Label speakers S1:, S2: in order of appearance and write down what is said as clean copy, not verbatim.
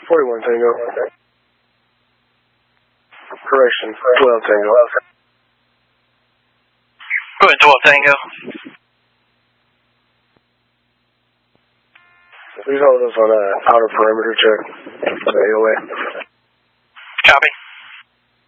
S1: 41 Tango. Correction, 12 Tango.
S2: 12 Tango.
S1: Please hold us on an outer perimeter check. AOA.